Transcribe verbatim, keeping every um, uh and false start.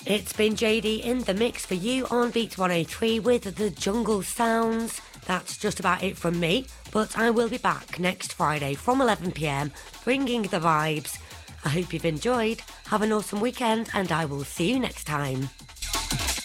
It's been J D in the mix for you on Beats one oh three with the jungle sounds. That's just about it from me, but I will be back next Friday from eleven p m bringing the vibes. I hope you've enjoyed. Have an awesome weekend and I will see you next time.